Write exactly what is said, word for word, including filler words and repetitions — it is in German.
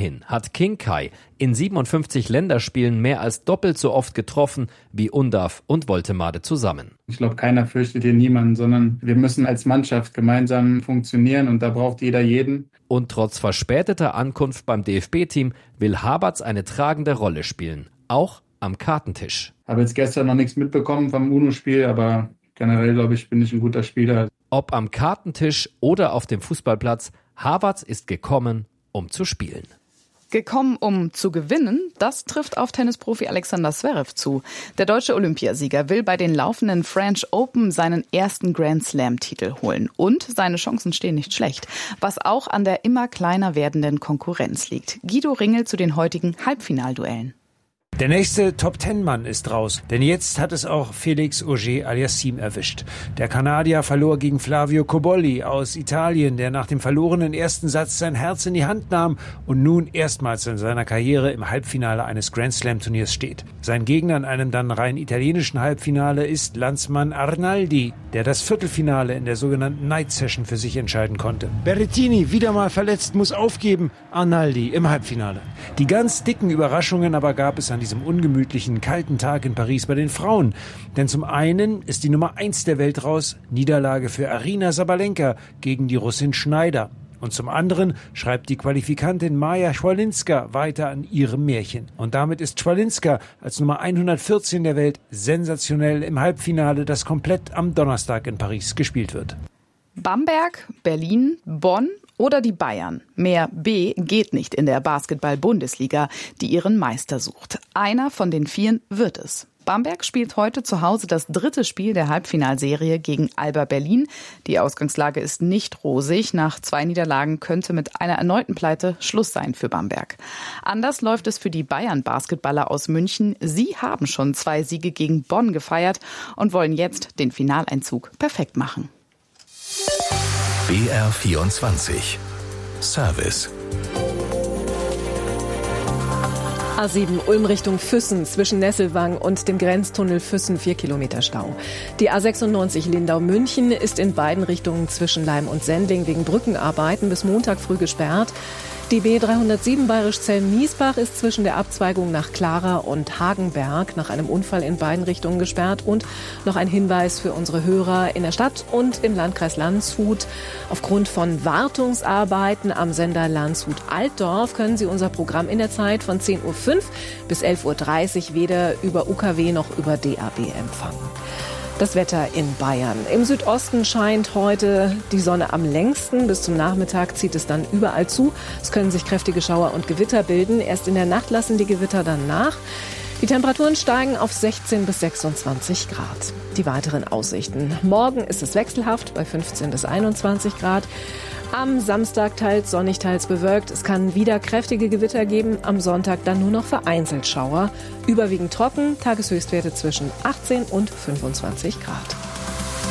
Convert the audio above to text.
Immerhin hat King Kai in siebenundfünfzig Länderspielen mehr als doppelt so oft getroffen wie Undav und Woltemade zusammen. Ich glaube, keiner fürchtet hier niemanden, sondern wir müssen als Mannschaft gemeinsam funktionieren und da braucht jeder jeden. Und trotz verspäteter Ankunft beim D F B-Team will Havertz eine tragende Rolle spielen, auch am Kartentisch. Habe jetzt gestern noch nichts mitbekommen vom UNO-Spiel, aber generell, glaube ich, bin ich ein guter Spieler. Ob am Kartentisch oder auf dem Fußballplatz, Havertz ist gekommen, um zu spielen. Gekommen, um zu gewinnen, das trifft auf Tennisprofi Alexander Zverev zu. Der deutsche Olympiasieger will bei den laufenden French Open seinen ersten Grand-Slam-Titel holen. Und seine Chancen stehen nicht schlecht, was auch an der immer kleiner werdenden Konkurrenz liegt. Guido Ringel zu den heutigen Halbfinalduellen. Der nächste Top-Ten-Mann ist raus, denn jetzt hat es auch Felix Auger-Aliassime erwischt. Der Kanadier verlor gegen Flavio Cobolli aus Italien, der nach dem verlorenen ersten Satz sein Herz in die Hand nahm und nun erstmals in seiner Karriere im Halbfinale eines Grand-Slam-Turniers steht. Sein Gegner in einem dann rein italienischen Halbfinale ist Landsmann Arnaldi, der das Viertelfinale in der sogenannten Night Session für sich entscheiden konnte. Berrettini, wieder mal verletzt, muss aufgeben. Arnaldi im Halbfinale. Die ganz dicken Überraschungen aber gab es an diesem ungemütlichen, kalten Tag in Paris bei den Frauen. Denn zum einen ist die Nummer eins der Welt raus, Niederlage für Aryna Sabalenka gegen die Russin Schneider. Und zum anderen schreibt die Qualifikantin Maja Schwalinska weiter an ihrem Märchen. Und damit ist Schwalinska als Nummer hundertvierzehn der Welt sensationell im Halbfinale, das komplett am Donnerstag in Paris gespielt wird. Bamberg, Berlin, Bonn oder die Bayern. Mehr B geht nicht in der Basketball-Bundesliga, die ihren Meister sucht. Einer von den vieren wird es. Bamberg spielt heute zu Hause das dritte Spiel der Halbfinalserie gegen Alba Berlin. Die Ausgangslage ist nicht rosig. Nach zwei Niederlagen könnte mit einer erneuten Pleite Schluss sein für Bamberg. Anders läuft es für die Bayern-Basketballer aus München. Sie haben schon zwei Siege gegen Bonn gefeiert und wollen jetzt den Finaleinzug perfekt machen. B R vierundzwanzig Service. A sieben Ulm Richtung Füssen zwischen Nesselwang und dem Grenztunnel Füssen vier Kilometer Stau. Die A sechsundneunzig Lindau-München ist in beiden Richtungen zwischen Leim und Sendling wegen Brückenarbeiten bis Montag früh gesperrt. Die B dreihundertsieben Bayerisch-Zell-Miesbach ist zwischen der Abzweigung nach Clara und Hagenberg nach einem Unfall in beiden Richtungen gesperrt. Und noch ein Hinweis für unsere Hörer in der Stadt und im Landkreis Landshut. Aufgrund von Wartungsarbeiten am Sender Landshut-Altdorf können Sie unser Programm in der Zeit von zehn Uhr fünf bis elf Uhr dreißig weder über U K W noch über D A B empfangen. Das Wetter in Bayern. Im Südosten scheint heute die Sonne am längsten. Bis zum Nachmittag zieht es dann überall zu. Es können sich kräftige Schauer und Gewitter bilden. Erst in der Nacht lassen die Gewitter dann nach. Die Temperaturen steigen auf sechzehn bis sechsundzwanzig Grad. Die weiteren Aussichten. Morgen ist es wechselhaft bei fünfzehn bis einundzwanzig Grad. Am Samstag teils sonnig, teils bewölkt. Es kann wieder kräftige Gewitter geben. Am Sonntag dann nur noch vereinzelt Schauer. Überwiegend trocken. Tageshöchstwerte zwischen achtzehn und fünfundzwanzig Grad.